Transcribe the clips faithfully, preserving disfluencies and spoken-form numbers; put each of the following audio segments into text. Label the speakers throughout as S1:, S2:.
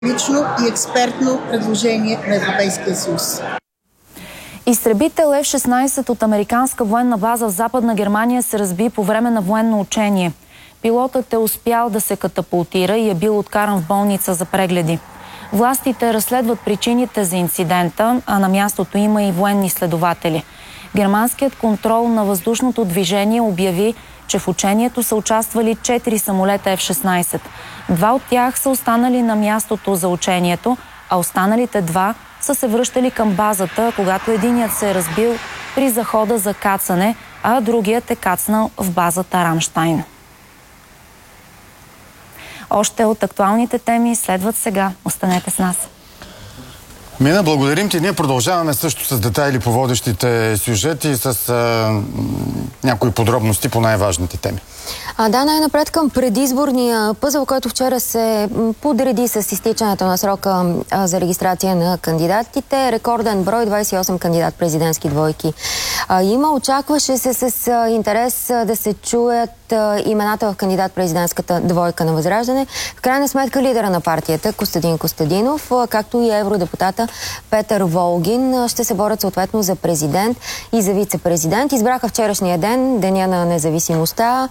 S1: лично и експертно предложение на Европейския съюз.
S2: Изтребител Еф шестнайсет от американска военна база в Западна Германия се разби по време на военно учение. Пилотът е успял да се катапултира и е бил откаран в болница за прегледи. Властите разследват причините за инцидента, а на мястото има и военни следователи. Германският контрол на въздушното движение обяви, че в учението са участвали четири самолета Еф шестнайсет. Два от тях са останали на мястото за учението, а останалите два са се връщали към базата, когато единият се е разбил при захода за кацане, а другият е кацнал в базата Рамщайн. Още от актуалните теми следват сега. Останете с нас.
S3: Мина, благодарим ти. Ние продължаваме също с детайли по водещите сюжети и с а, някои подробности по най-важните теми.
S4: А, да, най-напред към предизборния пъзъл, който вчера се подреди с изтичането на срока а, за регистрация на кандидатите. Рекорден брой, двайсет и осем кандидат-президентски двойки. А, има, очакваше се с а, интерес а, да се чуят а, имената в кандидат-президентската двойка на Възраждане. В крайна сметка лидера на партията Костадин Костадинов, а, както и евродепутата Петър Волгин ще се борят съответно за президент и за вице-президент. Избраха вчерашния ден, Деня на независимостта.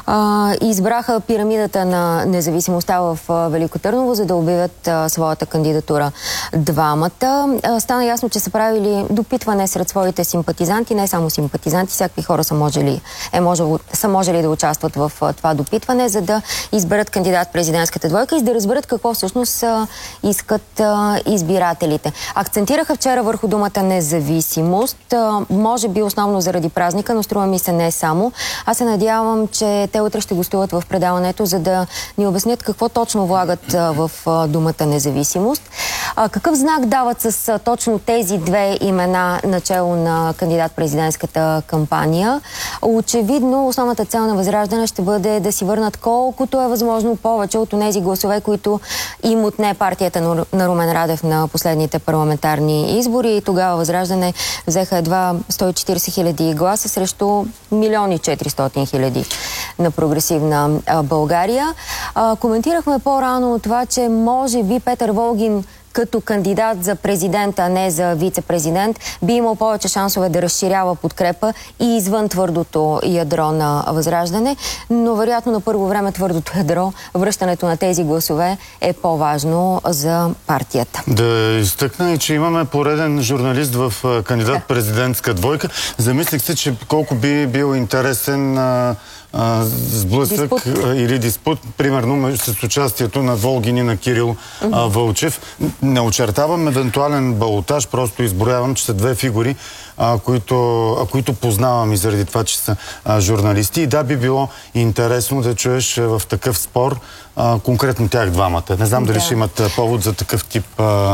S4: А, избраха пирамидата на независимостта в Велико Търново, за да обявят а, своята кандидатура двамата. А, стана ясно, че са правили допитване сред своите симпатизанти, не само симпатизанти, всякакви хора са можели, е можело, са можели да участват в а, това допитване, за да изберат кандидат-президентската двойка и да разберат какво всъщност а, искат а, избирателите. Акцентираха вчера върху думата независимост, а, може би основно заради празника, но струва ми се не само. Аз се надявам, че те утре ще гостуват в предаването, за да ни обяснят какво точно влагат а, в а, думата независимост. А, какъв знак дават с а, точно тези две имена начало на кандидат-президентската кампания? Очевидно, основната цел на Възраждане ще бъде да си върнат колкото е възможно повече от тези гласове, които им отне партията на Румен Радев на последните парламентарни избори. И тогава Възраждане взеха едва сто и четирийсет хиляди гласа срещу милион и четиристотин хиляди на Прогресивна а, България. А, коментирахме по-рано това, че може би Петър Волгин като кандидат за президент, а не за вице-президент, би имал повече шансове да разширява подкрепа и извън твърдото ядро на Възраждане, но вероятно на първо време твърдото ядро, връщането на тези гласове е по-важно за партията. Да
S3: изтъкна и, че имаме пореден журналист в кандидат-президентска двойка. Замислих се, че колко би бил интересен а, а, сблъсък диспут. или диспут, примерно с участието на Волгин и на Кирил mm-hmm. а, Вълчев. Не очертавам евентуален балотаж, просто изброявам, че са две фигури, а, които, а, които познавам и заради това, че са а, журналисти. И да, би било интересно да чуеш в такъв спор а, конкретно тях двамата. Не знам да. дали ще имат повод за такъв тип а,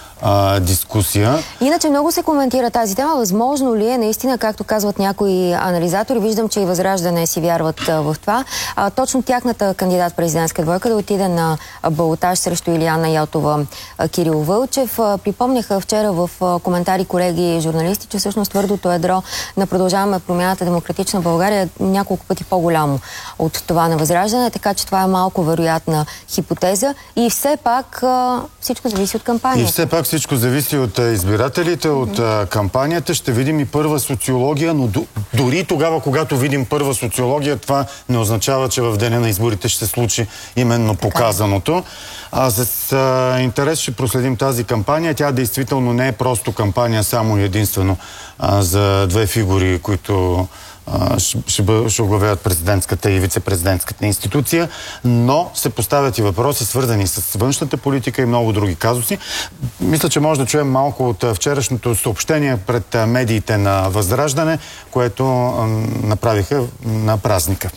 S3: А, дискусия.
S4: Иначе много се коментира тази тема. Възможно ли е наистина, както казват някои анализатори, виждам, че и Възраждане си вярват а, в това, а, точно тяхната кандидат-президентска двойка да отиде на балотаж срещу Илияна Йотова, а, Кирил Вълчев. А, припомняха вчера в а, коментари колеги журналисти, че всъщност твърдото ядро на Продължаваме промяната Демократична България е няколко пъти по-голямо от това на Възраждане, така че това е малко вероятна хипотеза. И все пак а, всичко зависи от кампанията.
S3: И все пак всичко зависи от избирателите, от а, кампанията. Ще видим и първа социология, но дори тогава, когато видим първа социология, това не означава, че в деня на изборите ще се случи именно показаното. А с а, интерес ще проследим тази кампания. Тя действително не е просто кампания само и единствено а, за две фигури, които ще, ще, ще оглавяват президентската и вице-президентската институция, но се поставят и въпроси, свързани с външната политика и много други казуси. Мисля, че може да чуем малко от вчерашното съобщение пред медиите на Възраждане, което направиха на празника.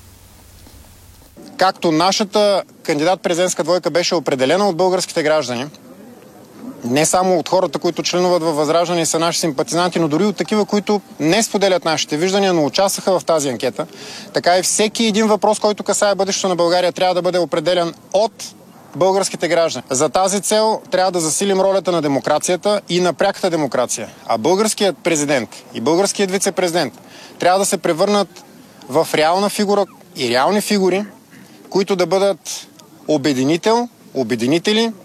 S5: Както нашата кандидат-президентска двойка беше определена от българските граждани, не само от хората, които членуват във Възраждане и са наши симпатизанти, но дори от такива, които не споделят нашите виждания, но участваха в тази анкета. Така и всеки един въпрос, който касае бъдещето на България, трябва да бъде определен от българските граждани. За тази цел трябва да засилим ролята на демокрацията и на пряката демокрация. А българският президент и българският вице-президент трябва да се превърнат в реална фигура и реални фигури, които да бъдат обединител, обединители